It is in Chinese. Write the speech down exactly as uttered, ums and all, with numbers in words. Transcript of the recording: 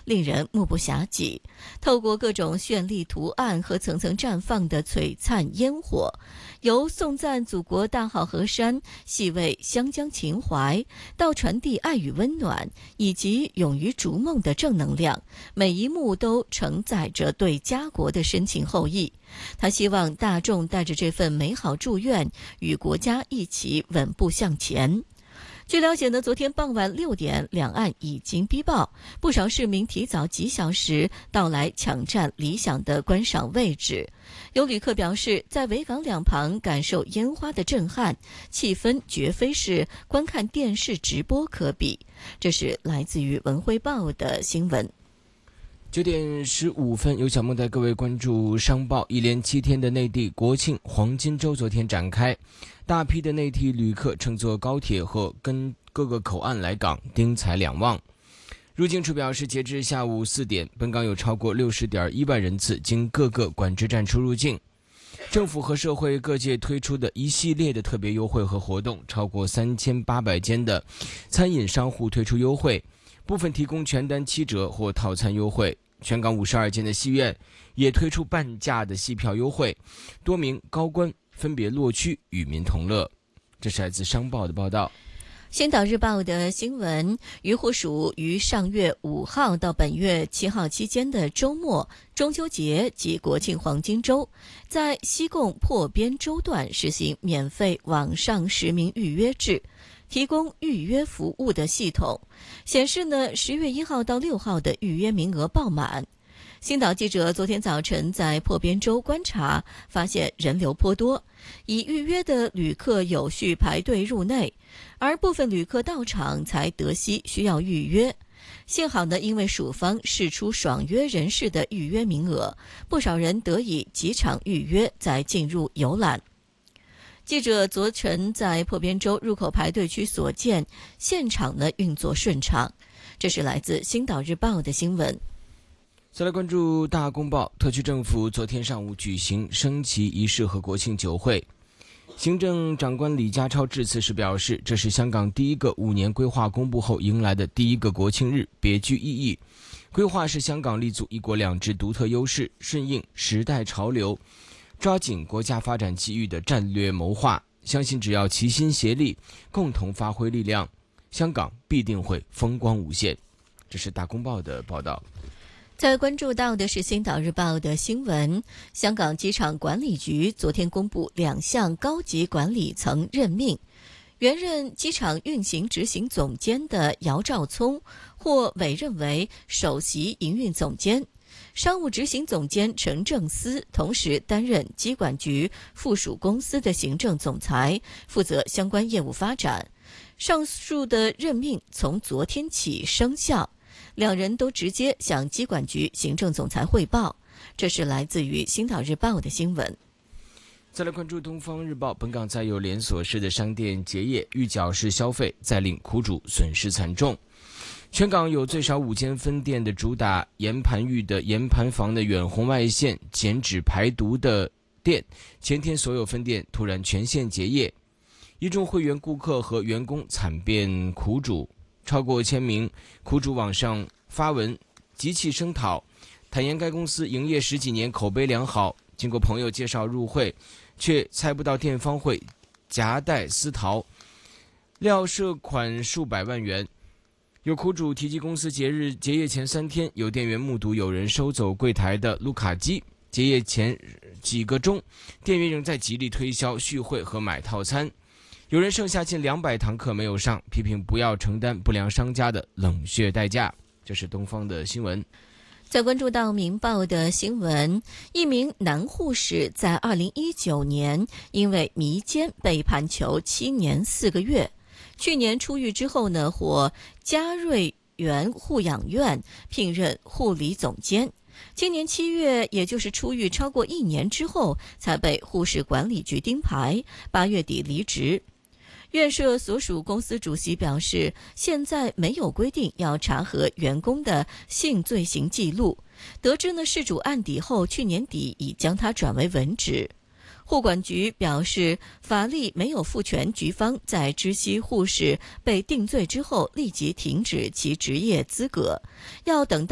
令人目不暇接。透过各种绚丽图案和层层绽放的璀璨烟火，由颂赞祖国大好河山、细味湘江情怀，到传递爱与温暖，以及勇于逐梦的正能量，每一幕都承载着对家国的深情厚谊。他希望大众带着这份美好祝愿，与国家一起稳步向前。据了解呢，昨天傍晚六点，两岸已经逼爆，不少市民提早几小时到来抢占理想的观赏位置。有旅客表示，在维港两旁感受烟花的震撼，气氛绝非是观看电视直播可比。这是来自于文汇报的新闻。 九点十五分，由小梦带各位关注商报。一连七天的内地国庆黄金周昨天展开，大批的内地旅客乘坐高铁或跟各个口岸来港，丁财两旺。入境处表示，截至下午四点，本港有超过六十点一万人次经各个管制站出入境。政府和社会各界推出的一系列的特别优惠和活动，超过三千八百间的餐饮商户推出优惠，部分提供全单七折或套餐优惠。全港五十二间的戏院也推出半价的戏票优惠，多名高官分别落区与民同乐。这是来自商报的报道。 星岛日报的新闻，渔护署于上月五号到本月七号期间的周末、中秋节及国庆黄金周，在西贡破边洲段实行免费网上实名预约制，提供预约服务的系统显示呢，十月一号到六号的预约名额爆满。星岛记者昨天早晨在破边洲观察，发现人流颇多，已预约的旅客有序排队入内，而部分旅客到场才得悉需要预约。幸好呢，因为署方释出爽约人士的预约名额，不少人得以即场预约再进入游览。记者昨晨在破边洲入口排队区所见，现场呢运作顺畅。这是来自星岛日报的新闻。 再来关注大公报，特区政府昨天上午举行升旗仪式和国庆酒会。行政长官李家超致辞时表示，这是香港第一个五年规划公布后迎来的第一个国庆日，别具意义。规划是香港立足一国两制独特优势，顺应时代潮流，抓紧国家发展机遇的战略谋划，相信只要齐心协力，共同发挥力量，香港必定会风光无限。这是大公报的报道。 再关注到的是星岛日报的新闻，香港机场管理局昨天公布两项高级管理层任命，原任机场运行执行总监的姚兆聪获委任为首席营运总监，商务执行总监陈正思同时担任机管局附属公司的行政总裁，负责相关业务发展。上述的任命从昨天起生效，两人都直接向机管局行政总裁汇报。这是来自于星岛日报的新闻。 再来关注东方日报，本港再有连锁式的商店结业，预缴式消费再令苦主损失惨重。全港有最少五间分店的主打盐盘浴的盐盘房的远红外线减脂排毒的店，前天所有分店突然全线结业，一众会员顾客和员工惨变苦主。超过千名苦主网上发文集气声讨，坦言该公司营业十几年，口碑良好，经过朋友介绍入会，却猜不到店方会夹带私逃，料涉款数百万元。有苦主提及公司节日结业前三天，有店员目睹有人收走柜台的录卡机，结业前几个钟，店员仍在极力推销续会和买套餐。有人剩下近两百堂课没有上，批评不要承担不良商家的冷血代价。这是东方的新闻。 再关注到明报的新闻，一名男护士在二零一九年因为迷奸被判囚七年四个月，去年出狱之后呢，获嘉瑞园护养院聘任护理总监。今年七月，也就是出狱超过一年之后，才被护士管理局钉牌，八月底离职。院舍所属公司主席表示，现在没有规定要查核员工的性罪行记录，得知呢事主案底后，去年底已将他转为文职。护管局表示，法律没有赋权局方在知悉护士被定罪之后立即停止其职业资格，要等到